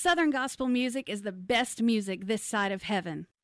Southern gospel music is the best music this side of heaven.